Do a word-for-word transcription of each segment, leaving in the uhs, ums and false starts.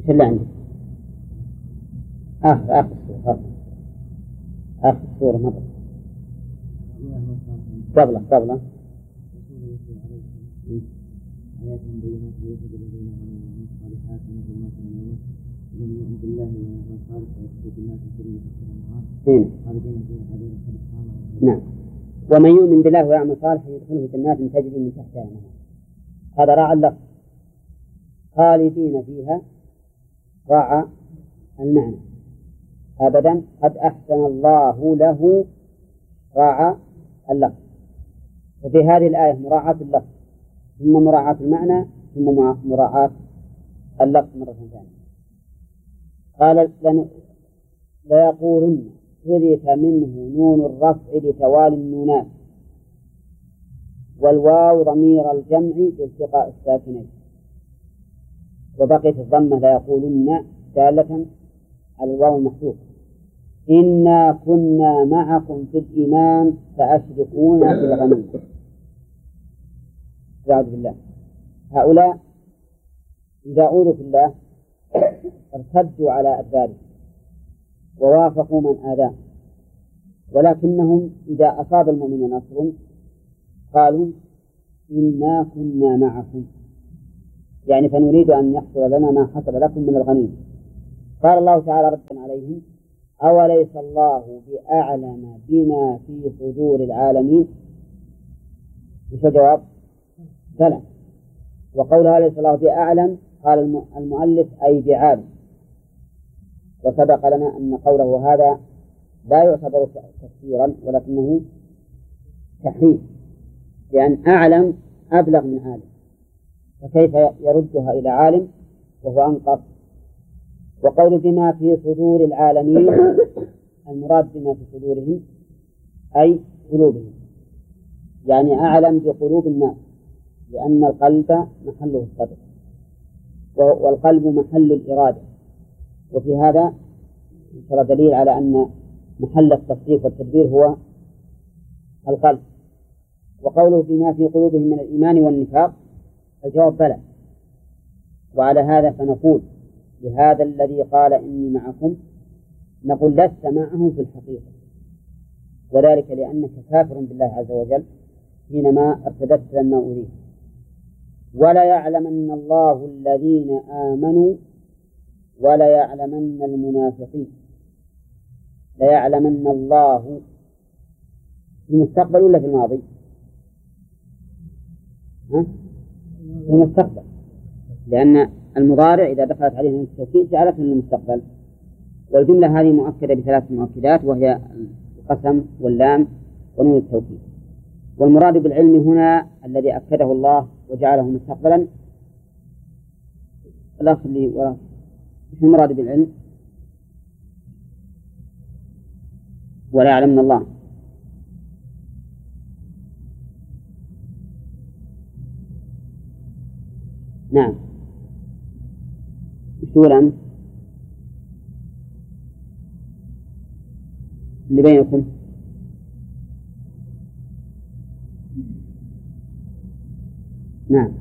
إيش اللي عندك؟ آخر آخر السورة آخر السورة مرة قبله قبله نعم. ومن يؤمن بالله ويعمل صالحا يدخله جنات تجري من تحتها الأنهار. هذا راعى اللفظ خالدين فيها، راعى المعنى أبدا. قد أحسن الله له، راعى اللفظ. وفي هذه الآية مراعاة اللفظ ثم مراعاة المعنى ثم مراعاة اللفظ مرة ثانية. قال ليقولن حذف منه نون الرفع لتوالي النونات، والواو ضمير الجمع لالتقاء الساكنين، وبقيت الضمة ليقولن دالة على الواو المحذوف. إنا كنا معكم في الإيمان فأشركونا في الغنيمة. أعوذ بالله. هؤلاء إذا أوذوا في الله ارتدوا على أدبارهم ووافقوا من آذاهم، ولكنهم إذا أصاب المؤمن نصر قالوا إنا كنا معكم، يعني فنريد أن يحصل لنا ما حصل لكم من الغنيمة. قال الله تعالى ردا عليهم: أوليس الله بأعلم بما في صدور العالمين؟ وش الجواب؟ بلى. وقولها أليس الله بأعلم قال المؤلف أي بعالم، وسبق لنا أن قوله هذا لا يعتبر تفسيرا ولكنه تحريف، لأن أعلم أبلغ من عالم، فكيف يردها إلى عالم وهو أنقص؟ وقول بما في صدور العالمين المراد بما في صدورهم أي قلوبهم، يعني أعلم بقلوب الناس، لأن القلب محله الصدر والقلب محل الإرادة، وفي هذا ترى دليل على أن محل التصريف والتدبير هو القلب. وقوله بما في قلوبهم من الإيمان والنفاق الجواب بلى. وعلى هذا فنقول لهذا الذي قال إني معكم نقول لست معهم في الحقيقة، وذلك لأنك كافر بالله عز وجل حينما ارتدت لما أريد. ولا يعلمن الله الذين آمنوا ولا يعلمن المنافقين. لا يعلمن الله في المستقبل ولا في الماضي؟ ها؟ في المستقبل، لأن المضارع إذا دخلت عليه من التوكيد جعلته من المستقبل. والجملة هذه مؤكدة بثلاث مؤكدات، وهي القسم واللام ونون التوكيد. والمراد بالعلم هنا الذي أكده الله وجعله مستقبلا. الأخ اللي وراء إيش المراد بالعلم؟ ولا يعلمن الله. نعم. إيش تقول أنت؟ اللي بينكم نعم.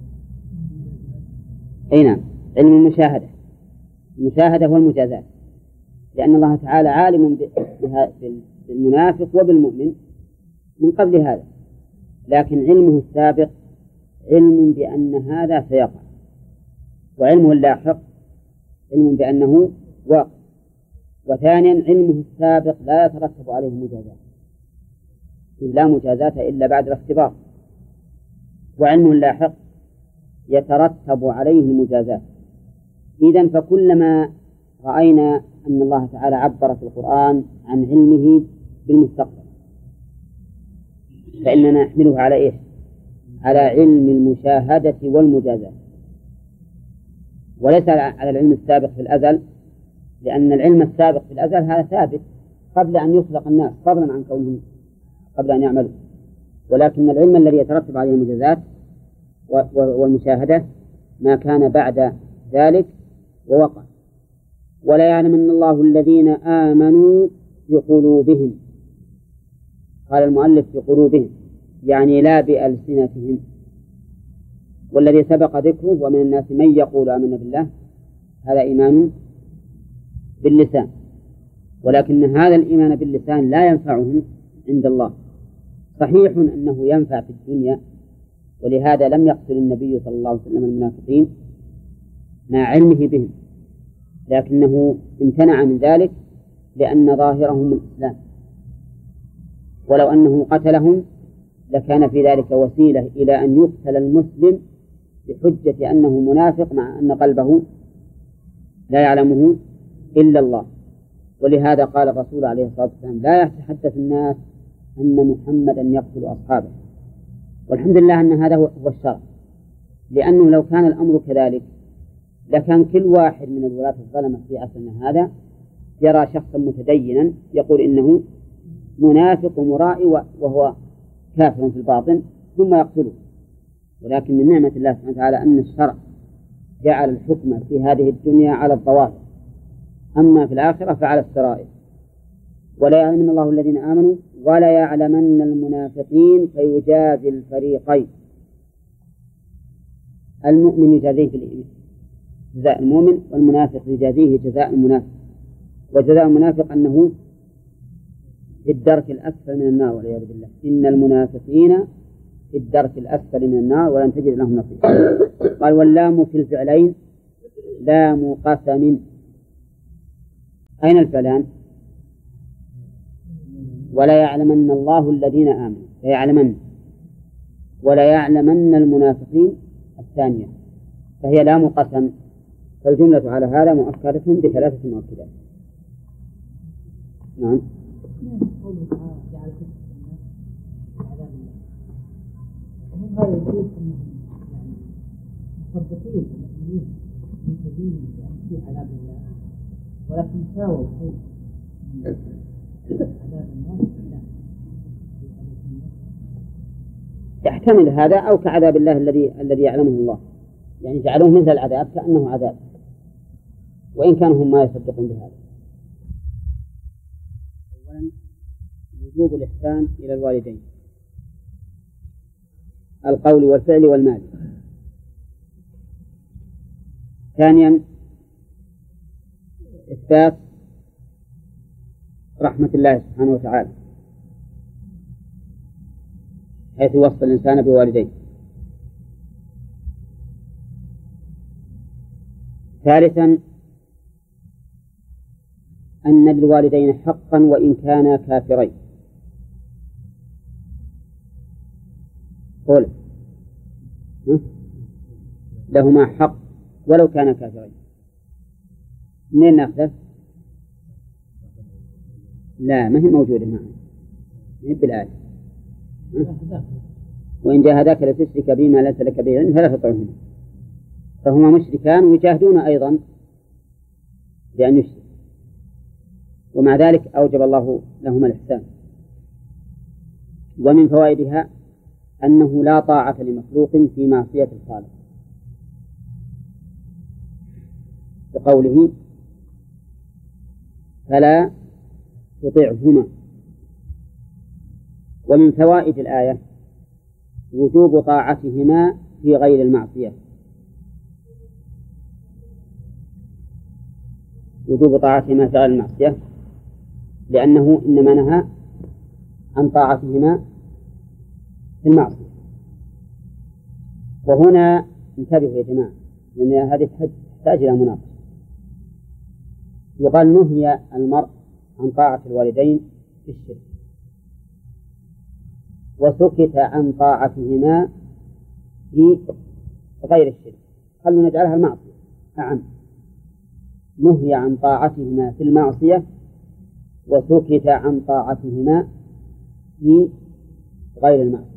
أي نعم، علم المشاهدة. المشاهدة والمجازات، لأن الله تعالى عالم بالمنافق وبالمؤمن من قبل هذا، لكن علمه السابق علم بأن هذا سيقع، وعلمه اللاحق علم بأنه واقع. وثانيا علمه السابق لا يترتب عليه مجازات، إذ لا مجازات إلا بعد الاختبار، وعلمه اللاحق يترتب عليه المجازات. إذن فكلما رأينا أن الله تعالى عبر في القرآن عن علمه بالمستقبل فإننا نحمله على إيه؟ على علم المشاهدة والمجازات، وليس على العلم السابق في الأزل، لأن العلم السابق في الأزل هذا ثابت قبل أن يخلق الناس، فضلا عن كونهم قبل أن يعملوا. ولكن العلم الذي يترتب عليه المجازات والمشاهدة ما كان بعد ذلك ووقع. ولا يعلمن الله الذين آمنوا بقلوبهم. قال المؤلف بقلوبهم يعني لا بألسنتهم. والذي سبق ذكره ومن الناس من يقول آمنا بالله هذا إيمان باللسان، ولكن هذا الإيمان باللسان لا ينفعهم عند الله. صحيح أنه ينفع في الدنيا، ولهذا لم يقتل النبي صلى الله عليه وسلم المنافقين مع علمه بهم، لكنه امتنع من ذلك لأن ظاهرهم الإسلام، ولو أنه قتلهم لكان في ذلك وسيلة إلى أن يقتل المسلم بحجة أنه منافق مع أن قلبه لا يعلمه إلا الله. ولهذا قال الرسول عليه الصلاة والسلام: لا يتحدث الناس أن محمدا يقتل أصحابه. والحمد لله أن هذا هو الشرع، لأنه لو كان الأمر كذلك لكان كل واحد من الولاة الظلمة في عصرنا هذا يرى شخصا متدينا يقول إنه منافق ومرائي وهو كافر في الباطن ثم يقتله. ولكن من نعمة الله سبحانه وتعالى أن الشرع جعل الحكم في هذه الدنيا على الظواهر، أما في الآخرة فعلى السرائر. ولا يعلمن الله الذين آمنوا ولا يعلمن المنافقين فيجازي الفريقين. المؤمن يجازيه في جزاء المؤمن، والمنافق يجازيه جزاء المنافق. وجزاء المنافق أنه في الدرك الأسفل من النار والعياذ بالله. إن المنافقين في الدرك الأسفل من النار ولن تجد لهم نصيرا. قال: واللام في الفعلين لام قسم. أين الفعلان؟ ولا يعلمن الله الذين آمنوا، لا يعلمن، ولا يعلمن المنافقين الثانية، فهي لام قسم. فالجملة على هذا مؤكدة بثلاثة مؤكدات. نعم. هذا يقول أنهم يعني مصدقين المؤمنين منتبهين بأن في عذاب الله، ولكن ساووا بين عذاب الناس لا. يحتمل هذا أو كعذاب الله الذي الذي يعلمه الله، يعني جعلوه مثل العذاب كأنه عذاب، وإن كانوا هم ما يصدقون بهذا. أولا وجوب الإحسان إلى الوالدين، القول والفعل والمال. ثانيا إثبات رحمة الله سبحانه وتعالى حيث يوصل الإنسان بوالديه. ثالثا أن للوالدين حقا وإن كانا كافرين. قول لهما حق ولو كانا كافرين. منين نأخذه؟ لا، ما هي موجودة معنا، ما هي بالآية. وإن جاهداك لتشرك بما ليس لك به علم فلا تطعهما. فهما مشركان ويجاهدون أيضا بأن يشرك، ومع ذلك أوجب الله لهما الإحسان. ومن فوائدها أنه لا طاعة لمخلوق في معصية الخالق، بقوله: فلا تطعهما. ومن فوائد الآية وجوب طاعتهما في غير المعصية، وجوب طاعتهما في غير المعصية، لأنه إنما نهى عن طاعتهما في المعصية. وهنا انتبهوا يا جماعة، لأن هذه تحتاج إلى مناقشة. يقال نهي المرء عن طاعة الوالدين في الشرك، وسكت عن طاعتهما في غير الشرك. خلوا نجعلها المعصية أعم. نهي عن طاعتهما في المعصية وسكت عن طاعتهما في غير المعصية.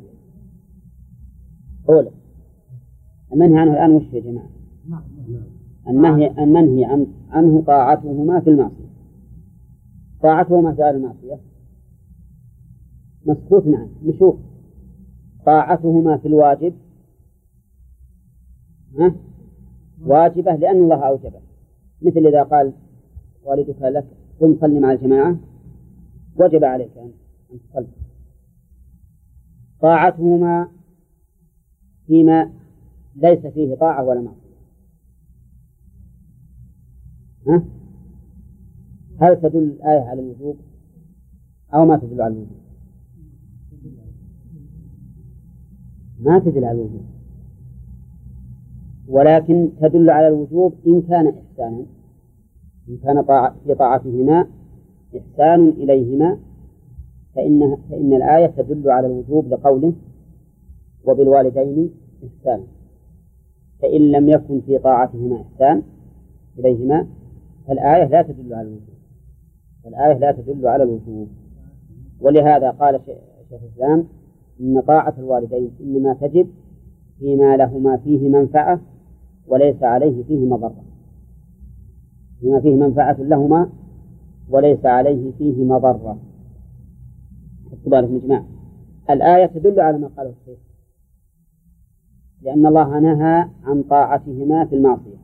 أولا المنهي عنه الآن وش يا جماعة؟ النهي المنهي عن عنه طاعتهما في المعصية. طاعتهما في غير المعصية مسكوت عنه. نشوف طاعتهما في الواجب، ها؟ واجبة لأن الله أوجبه، مثل إذا قال والدك لك قم صل مع الجماعة وجب عليك أن تصلي. طاعتهما فيما ليس فيه طاعة ولا معصية. ها؟ هل تدل الآية على الوجوب أو ما تدل على الوجوب؟ ما تدل على الوجوب، ولكن تدل على الوجوب إن كان إحسانا، إن كان طاعة في طاعتهما إحسان إليهما فإن فإن الآية تدل على الوجوب لقوله وبالوالدين إحسانا. فإن لم يكن في طاعتهما إحسان إليهما فالآية لا تدل على الوجوب، الآية لا تدل على الوجوب. ولهذا قال شيخ الإسلام إن طاعة الوالدين إنما تجب فيما لهما فيه منفعة وليس عليه فيه مضرة، فيما فيه منفعة لهما وليس عليه فيه مضرة. اعتبار الإجماع الآية تدل على ما قاله الشيخ، لأن الله نهى عن طاعتهما في المعصية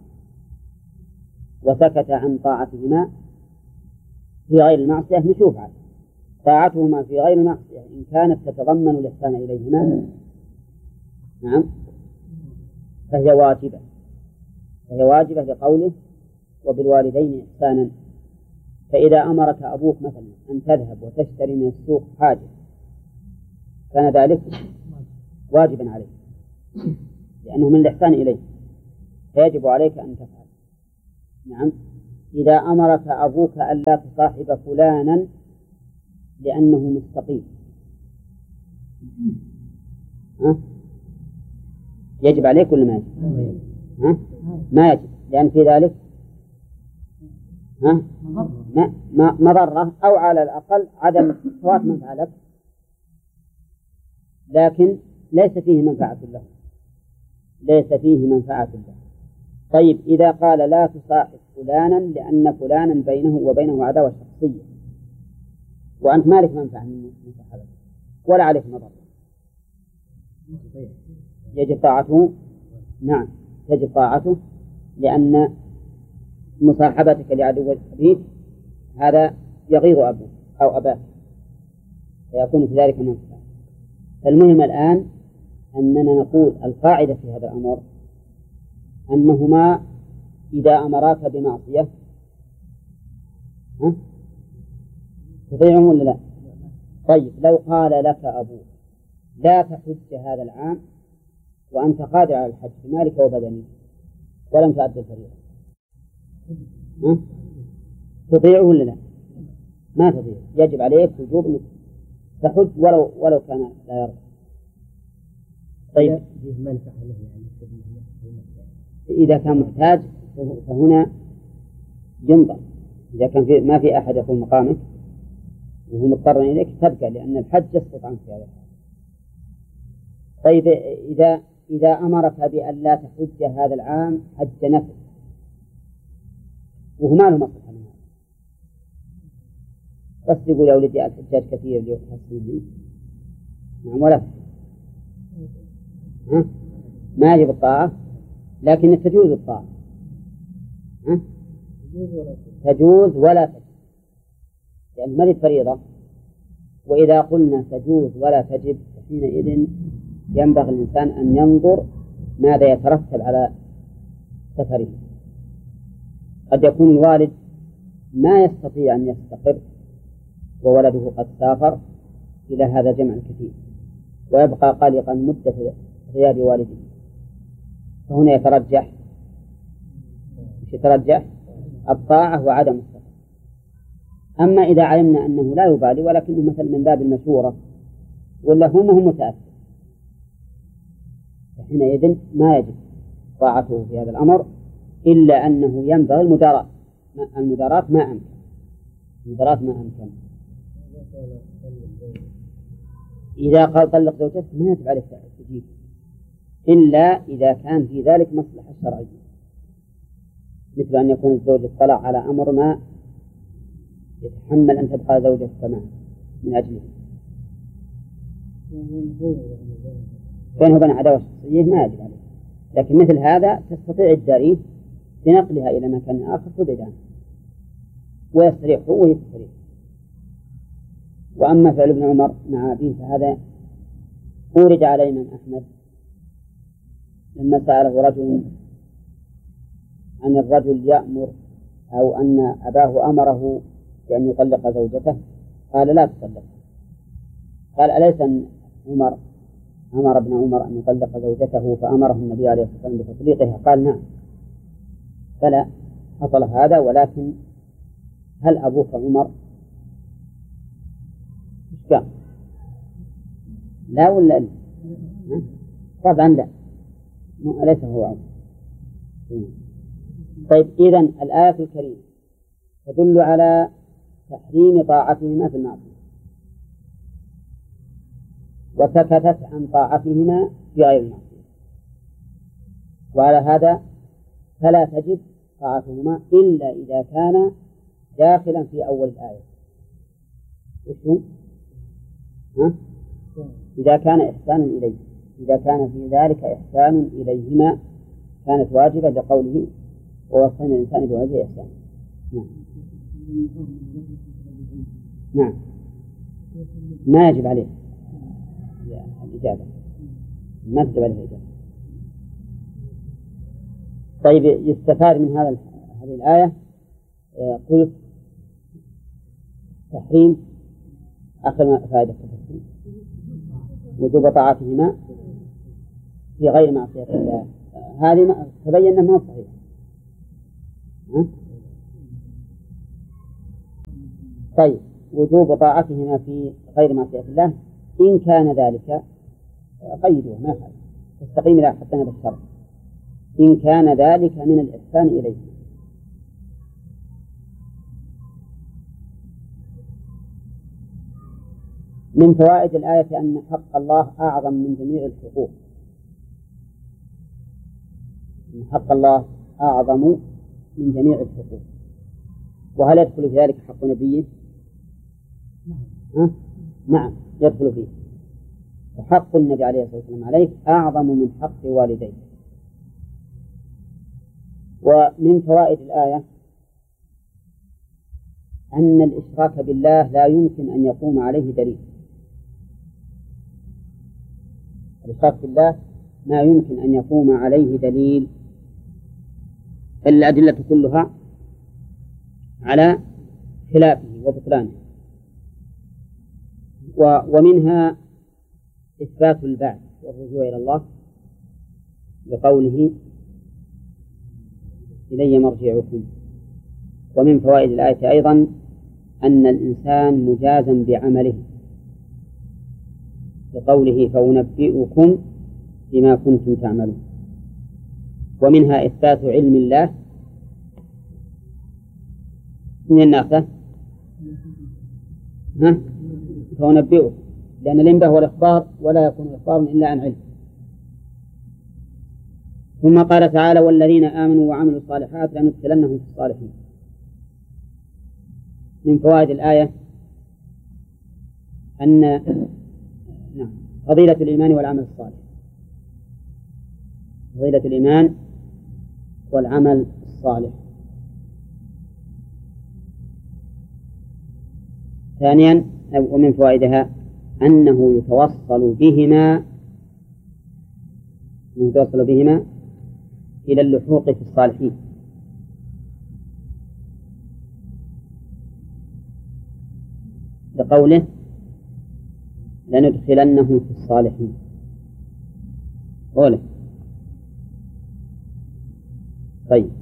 وسكت عن طاعتهما في غير المعصية. نشوف عنه طاعتهما في غير المعصية إن كانت تتضمن الإحسان إليهما نعم فهي واجبة، فهي واجبة لقوله وبالوالدين إحسانا. فإذا أمرك أبوك مثلا أن تذهب وتشتري من السوق حاجة كان ذلك واجبا عليك لأنه من الإحسان إليه فيجب عليك أن تفعل. نعم. إذا أمرك أبوك ألا تصاحب فلانا لأنه مستقيم ها؟ يجب عليك ولا ما يجب؟ ها؟ ما يجب، لأن في ذلك ها؟ ما مضرة أو على الأقل عدم فوات منفعة لك، لكن ليس فيه منفعة له، ليس فيه منفعة له. طيب إذا قال لا تصاحب فلانا لأن فلانا بينه وبينه عداوة شخصية وأنت مالك منفعة من مصاحبته ولا عليك مضرة، يجب طاعته. نعم تجب طاعته، لأن مصاحبتك لعدو الحبيب هذا يغيظ أبوه أو أباك فيكون في ذلك منفعة. فالمهم الآن أننا نقول القاعدة في هذا الأمر أنهما إذا أمراك بمعصية ها؟ تطيعهم ولا لا؟ طيب لو قال لك أبوك لا تحج هذا العام وأنت قادر على الحج بمالك وبدنك ولم تؤد الفريضة ها؟ تطيعه ولا لا؟ ما تطيع، يجب عليك وجوب أنك تحج ولو ولو كان لا يرضى. طيب إذا كان محتاج فهنا ينظر، إذا كان في ما في أحد يقوم مقامك وهو مضطر إليك تبقى، لأن الحج يسقط عنك هذا. طيب إذا إذا أمرك بأن لا تحج هذا العام حج نفل وهو ما له مصلحة منه، بس يقول يا ولدي الحجاج كثير اليوم حسن لي نعم ولا ها؟ ما يجب الطاعة لكن تجوز الطاعة ها؟ تجوز ولا تجب، يعني ما هي فريضة. وإذا قلنا تجوز ولا تجب حينئذ ينبغي الإنسان أن ينظر ماذا يترتب على سفره. قد يكون الوالد ما يستطيع أن يستقر وولده قد سافر إلى هذا الجمع الكثير ويبقى قلقا مدة غياب والده، فهنا يترجح يترجح الطاعة وعدم السفر. أما إذا علمنا أنه لا يبالي ولكنه مثلا من باب المشورة ولا هم هم متأثر حينئذ ما يجب طاعته في هذا الأمر، إلا أنه ينبغي المداراة المداراة ما أمكن المداراة ما أمكن. إذا قال طلق زوجتك ما يجب عليك تجيب إلا إذا كان في ذلك مصلحة شرعية، مثل أن يكون الزوج اطلع على أمر ما يتحمل أن تبقى زوجته معه من أجله، بينه وبين عداوة شخصية ما يجب عليه. لكن مثل هذا تستطيع الجارية بنقلها إلى مكان آخر تبعد عنه ويستريح هو ويستريح. وأما فعل ابن عمر مع أبيه فهذا أورد على الإمام أحمد لما سأله رجل عن الرجل يأمر أو أن أباه أمره بأن يطلق زوجته قال لا تطلق. قال أليس عمر أمر ابن عمر أن يطلق زوجته فأمره النبي عليه الصلاة والسلام بتطليقها؟ قال نعم. فلا حصل هذا. ولكن هل أبوك عمر؟ إيش قال؟ لا ولا لا؟ طبعا لا، أليس هو عمر. طيب إذن الآية الكريمة تدل على تحريم طاعتهما في المعصية، وسكتت عن طاعتهما في غير المعصية، وعلى هذا فلا تجب طاعتهما إلا إذا كان داخلا في أول الآية. وشو؟ ها؟ إذا كان إحسانا إليه، إذا كان في ذلك إحسان إليهما كانت واجبة لقوله ووصينا الإنسان بوالديه إحسانا. نعم. نعم ما يجب عليه الإجابة، ما تجب عليه الإجابة. طيب يستفاد من هذا هذه الآية قلت تحريم آخر فائدة وجوب طاعتهما في غير معصية الله. هذه تبين أنها صحيح. طيب وجوب طاعتهما في غير معصية الله إن كان ذلك قيدوه ما يخالف تستقيم إلى حتى هذا الشرط، إن كان ذلك من الإحسان إليه. من فوائد الآية أن حق الله أعظم من جميع الحقوق، أن حق الله أعظم من جميع الحقوق. وهل يدخل في ذلك حق نبيه؟ ها؟ نعم يدخل فيه. فحق النبي عليه الصلاة والسلام عليك أعظم من حق والديك. ومن فوائد الآية أن الإشراك بالله لا يمكن أن يقوم عليه دليل. الإشراك بالله ما يمكن أن يقوم عليه دليل، الأدلة كلها على خلافه وبطلانه. ومنها إثبات البعث والرجوع إلى الله بقوله إلي مرجعكم. ومن فوائد الآية أيضا أن الإنسان مجازا بعمله بقوله فأنبئكم بما كنتم تعملون. ومنها إثبات علم الله من الناقة ها فأنبئكم، لأن الإنباء هو الإخبار ولا يكون إخبار إلا عن علم. ثم قال تعالى والذين آمنوا وعملوا الصالحات لندخلنهم في الصالحين. من فوائد الآية أن نعم فضيلة الإيمان والعمل الصالح، فضيلة الإيمان والعمل الصالح. ثانيا ومن فوائدها أنه يتوصل بهما يتوصل بهما إلى اللحوق في الصالحين، لقوله لندخلنهم في الصالحين. قوله طيب.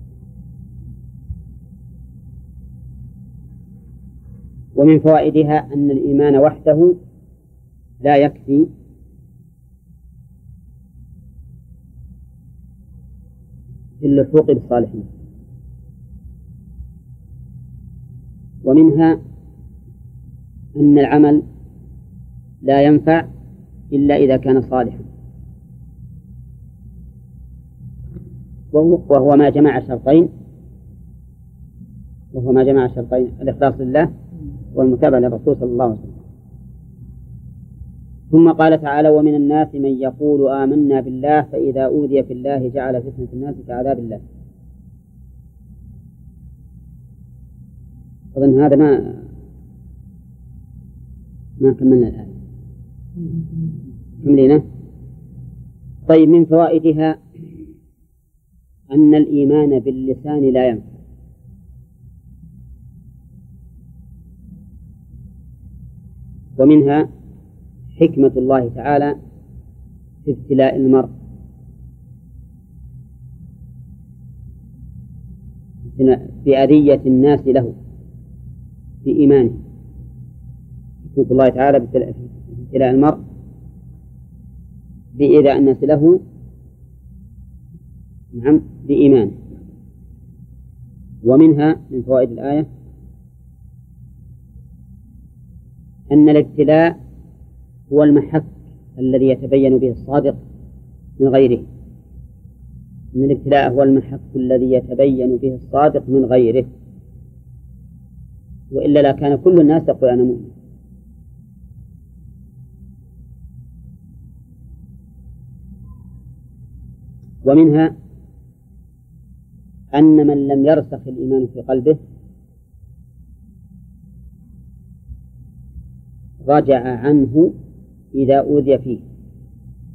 ومن فوائدها أن الإيمان وحده لا يكفي في اللحوق بالصالحين. ومنها أن العمل لا ينفع إلا إذا كان صالحا، وهو ما جمع شرطين وهو ما جمع شرطين الإخلاص لله والمتابعة للرسول صلى الله عليه وسلم. ثم قال تعالى ومن الناس من يقول آمنا بالله فإذا أوذي في الله جعل فتنة الناس كعذاب الله. أظن هذا ما ما كملنا الآية كملنا. طيب من فوائدها أن الإيمان باللسان لا ينفع ومنها حكمة الله تعالى في ابتلاء المرء بأذية الناس له بإيمانه. حكمة الله تعالى في ابتلاء المرء بإيذاء الناس له نعم بإيمانه. ومنها من فوائد الآية أن الابتلاء هو المحك الذي يتبين به الصادق من غيره. أن الابتلاء هو المحك الذي يتبين به الصادق من غيره، وإلا لا كان كل الناس يقول أنا مؤمن. ومنها أن من لم يرسخ الإيمان في قلبه رجع عنه إذا أوذي فيه،